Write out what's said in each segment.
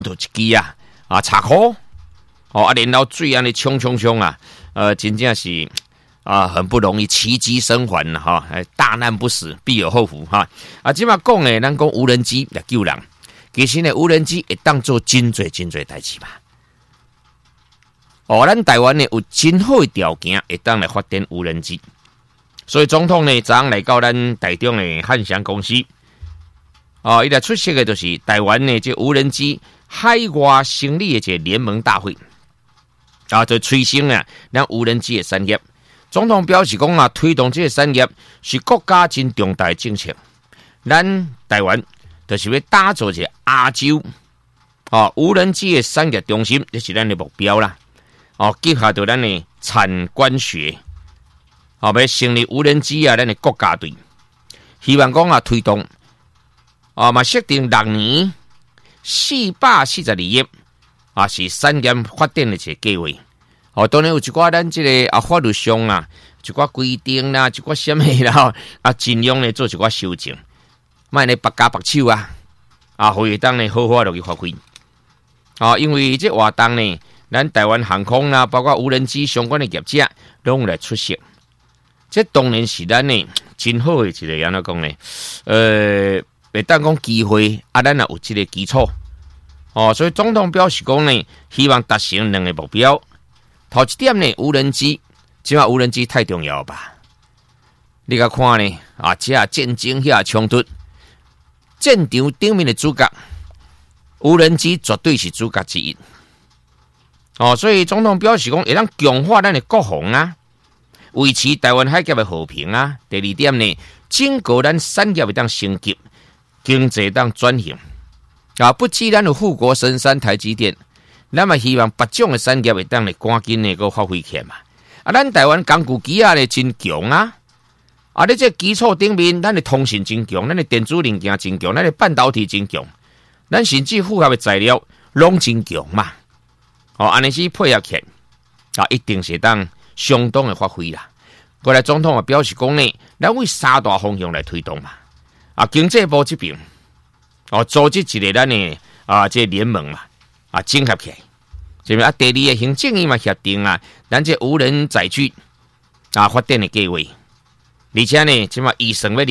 就一支插口然后水安尼冲真正是很不容易，奇迹生还大难不死，必有后福即马讲诶，咱讲无人机来救人，其实呢，无人机会当做真侪代志嘛。咱台湾呢有真好的条件，会当来发展无人机，所以总统呢昨来到咱台中的汉翔公司，伊来出席的就是台湾呢这无人机海外成立的这联盟大会，就催生咱无人机的产业。总统表示讲推动这个产业是国家真重大的政策，咱台湾就是要打造一个亚洲无人机的产业中心，这是咱的目标啦。结合到咱的产官学，要成立无人机咱的国家队，希望讲推动，嘛设定6年442亿，是产业发展的一个计划。当然有一寡咱这个法律上一寡规定啦，一寡什么啦，尽量呢做一寡修正，莫呢白加白手可以当呢好好落去发挥。因为这活动呢。咱台湾航空包括无人机相关的业者，拢来出席。这当然是咱呢真好的一个安怎讲呢？袂当讲机会咱也有这个基础所以总统表示讲呢，希望达成2个目标。头一点呢，无人机，即马无人机太重要了吧？你甲看呢这战争遐冲突，战场顶面的主角，无人机绝对是主角之一。所以总统表示讲，会当强化咱的国防维持台湾海峡的和平第二点呢，整个咱产业会当升级，经济当转型不止咱有富国神山台积电，咱嘛希望别种的产业会当来赶紧的个发挥起来嘛。咱台湾工具机呢真强你这基础顶面，咱的通讯真强，咱的电子零件真强，咱的半导体真强，咱甚至复合的材料拢真强嘛。安尼是配合起来一定是当相当的发挥啦。过来总统也表示讲呢，咱为3大方向来推动嘛。经济部这边组织一个咱的这联盟嘛整合起来。这边第2个行政院嘛协定咱这无人载具发展的计划，而且呢，即嘛预算要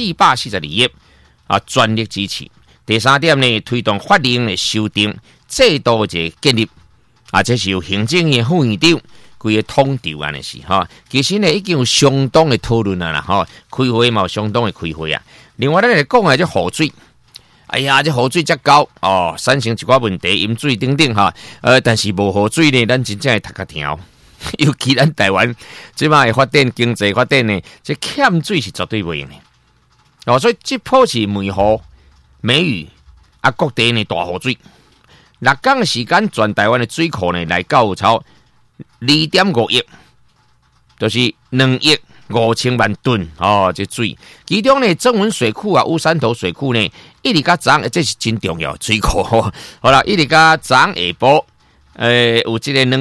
442亿全力支持。第3点呢，推动法令的修订制度的建立。这是由行政院副院长规个统筹安尼是其实呢已经有相当的讨论啦开会嘛有相当的开会另外咱来讲这雨水，这雨水遮高产生一寡问题，饮水等等但是无雨水呢，咱真正会头壳疼。尤其咱台湾即摆的发展经济发展呢，这欠水是绝对袂用的所以这波是梅雨、梅雨各地呢大雨水。6天的时间，全台湾的水库呢来到有超 2.5 亿，就是2亿5千万吨这水。其中呢，曾文水库乌山头水库呢，一直到昨这是真重要的水库好啦，一直到昨下晡，有这个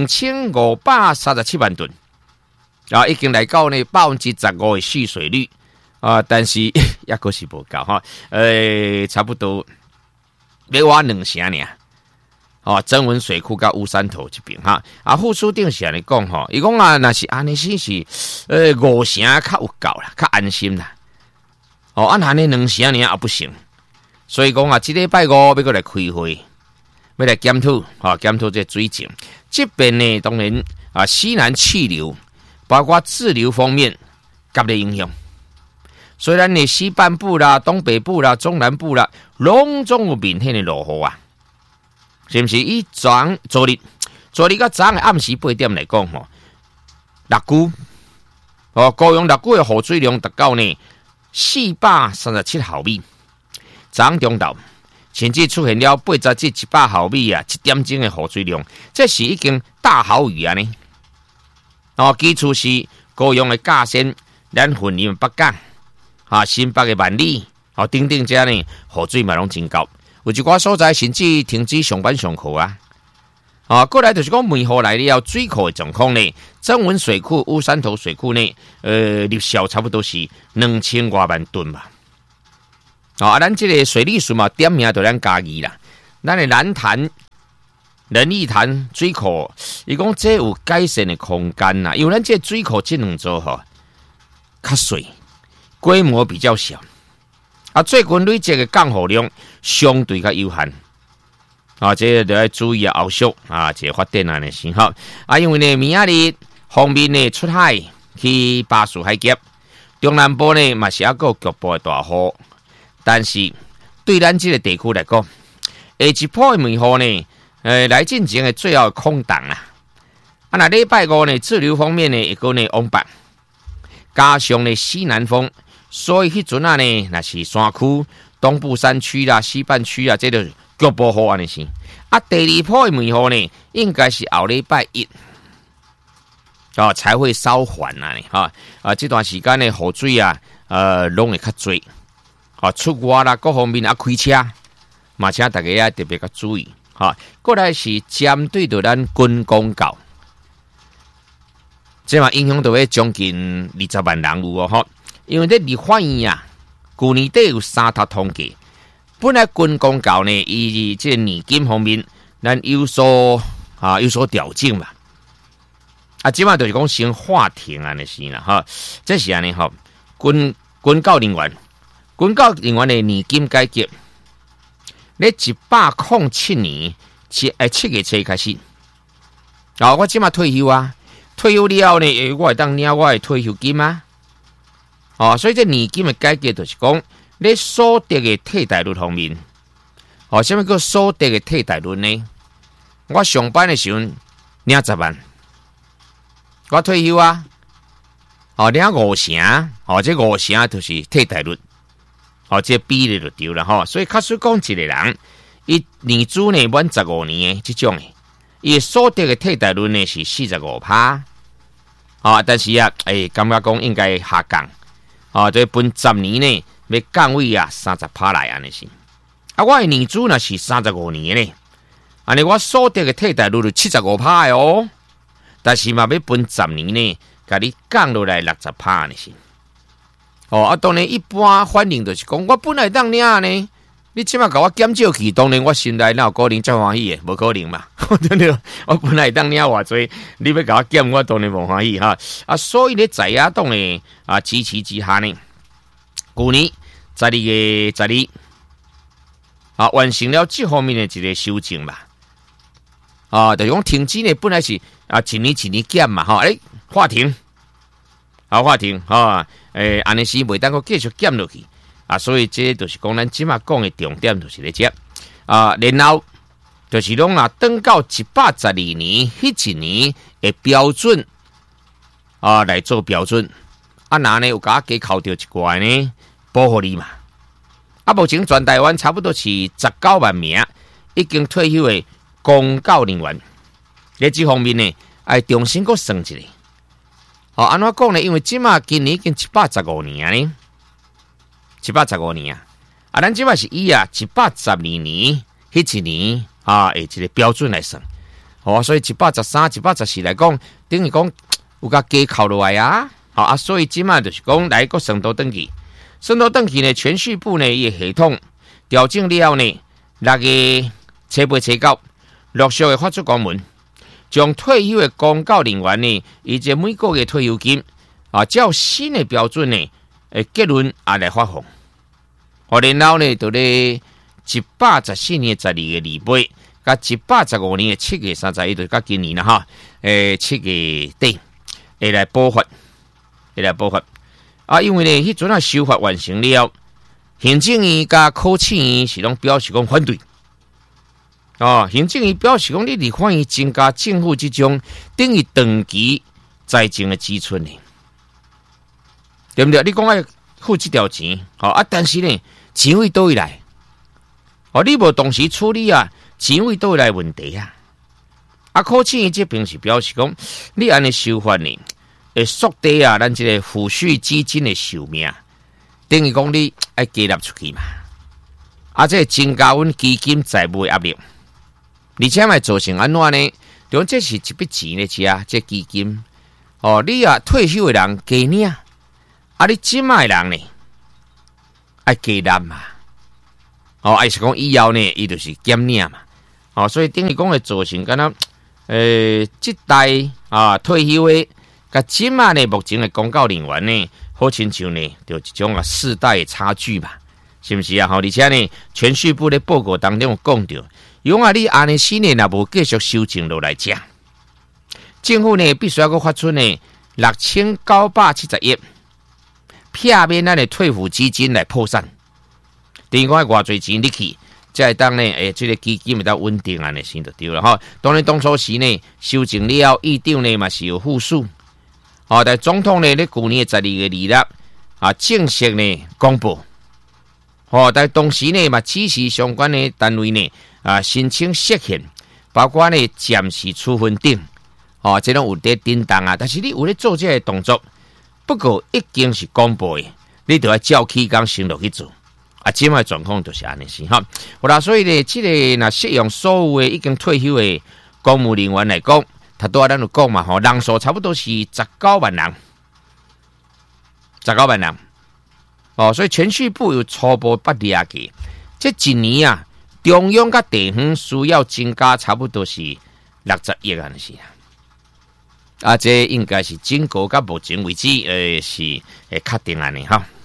2537万吨已经来到呢15%的蓄水率但是也可是不够差不多要挖2成呢。曾文水库跟乌山头这边副署长是安尼讲伊讲若是安尼是5成较有够啦，较安心啦。安尼2成呢也不行，所以讲这礼拜5要过来开会，要来检讨这水情。这边呢，当然西南气流包括滞留方面夹咧影响，虽然呢西半部啦、东北部啦、中南部啦，拢总有明显的落雨是不是？以昨日到昨暗时8点来讲六股高雄六股的雨水量达到呢437毫米，昨中昼甚至出现了80至100毫米1点钟的雨水量，这是已经大豪雨呢。基础是高雄的甲仙、咱云林北港新北的万里等等这呢雨水嘛拢真高。有一寡所在甚至停止上班上课过来就是讲梅雨来了，水库的状况呢，曾文水库、乌山头水库呢，入效差不多是2000多万吨吧。咱这个水利署嘛点名对咱嘉义啦， 咱的南坛、仁义坛水库，伊讲这有改善的空间呐，因为咱这水库这两座吼较水，规模比较小，啊，最近累积的降雨量相对较有限。啊，这就要注意后续啊，这发展的时候啊，因为呢，明仔日方面呢出海去巴士海峡，中南部呢嘛是还有局部的大雨，但是对咱这个地区来讲，下一波的梅雨呢，来进前的最后的空档啊，啊，那礼拜五呢，滞留方面呢会个呢往北，加上呢西南风，所以迄阵啊呢，那是山区、东部山区啦、西半区啊，这个局部雨安尼是。啊，第二波的梅雨呢，应该是后礼拜一哦才会稍缓啊呢哈啊，这段时间呢雨水啊拢会较多，啊出外啦各方面啊开车，嘛请大家啊特别较注意哈。过来是针对着咱军公教，这嘛影响到会将近20万人有哦哈，因为这立法院啊，去年底有3读通过。本来军公教呢，以这年金方面，咱有所调整嘛。啊，即马就是讲先法庭安尼是啦哈，这是安尼哈。军教人员的年金改革，咧107年7月7开始。啊，我即马退休啊，退休了后呢，我会当领我的退休金啊。哦，所以这年金的改革就是讲。咧所得的替代率方面，哦，什么叫所得的替代率呢？我上班的时候领10万，我退休啊，哦领5成，哦这5成就是替代率，哦这比例就对了哈。所以假使讲一个人，伊年资呢满15年的这种的，伊所得的替代率呢是45%，啊，但是啊，感觉讲应该下降，啊，这分10年呢。要降位啊30%来安尼是，啊，我的年资呢是35年呢，安尼我所得的替代率就75%的哦，但是嘛要分10年呢，甲你降落来60%安尼是，哦，啊，当然一般反应就是讲，我本来当领呢，你即马甲我减少去，当然我心内哪有可能遮欢喜的，无可能嘛，对不对？我本来当领偌济，你要甲我减，我当然无欢喜哈，啊，所以咧在野党呢啊支持之下呢，去年12月12啊，完成了这方面的一个修正吧。啊，就讲停止呢，本来是啊一年减嘛，哈，法庭哈，安尼是袂当个继续减落去啊，所以这就是讲咱即马讲的重点就是咧这啊，然后就是讲啊，等到112年迄一年的标准啊来做标准，啊，那呢有加扣掉一寡呢？保护你嘛！啊，目前全台湾差不多是19万名已经退休的公教人员，在这方面呢，要重新再算一下。哦，安怎讲呢？因为今年已经715年呢，715年啊！啊，咱即马是以112年迄一年啊，一个标准来算。哦，所以113、114来讲，等于讲有加扣落来啊！好啊，所以即马就是讲来个算到登记。算到登记呢，全序部呢伊系统调整了后呢，6月7、8、7、9陆续的发出公文，将退休的公教人员呢，以及每个月退休金啊，照新的标准呢，结论啊来发放。然后呢，到咧114年12月2日，甲115年7月31日，就是甲今年啦哈，7月底会来补发，啊，因为呢，迄阵修法完成了，行政院甲考试院是拢表示讲反对。哦，行政院表示讲，你立法院增加政府这种等于长期财政的支出呢，对不对？你讲要付这条钱，啊，但是呢，钱位倒位来，哦，你无同时处理啊，钱位倒位来问题啊。啊，考试院这边是表示讲，你安尼修法呢？会缩短啊，咱这个抚恤基金的寿命，等于讲你爱加纳出去嘛，啊，这增加阮基金财务的压力，而且嘛造成安怎呢？就这是一笔钱咧，吃这基金哦，你啊退休的人加领，啊，你即卖人呢爱加纳嘛， 哦，还是讲以后呢，伊就是减领嘛。哦，所以等于讲会造成敢若这代退休的，甲今嘛呢目前的公告人员呢，好亲像呢，就一种世代的差距嘛，是不是啊？而且呢，全序部的报告当中讲到，如果你安尼4年也无继续修正落来讲，政府呢必须要个发出呢6970亿，片面咱的退抚基金来破产。等于讲偌侪钱你去，才会当呢，这个基金比较稳定安尼先就对了哈。当然当初时呢，修正了，议长呢嘛是有复述，但总统呢，咧去年12月2日正式呢公布，但同时呢嘛指示相关的单位呢申请释宪，包括呢暂时处分等，这种有在叮当但是你有咧做这个动作，不过已经是公布的，你就要照期间先落去做。今摆状况就是安尼先哈，好啦，所以呢，这个若适用所有的已经退休的公务人员来讲，他都咱有讲嘛，人数差不多是19万人，19万人，所以全序部有初步不了解，这一年中央甲地方需要增加差不多是60亿安尼是这应该是经过到目前为止是确定安尼哈。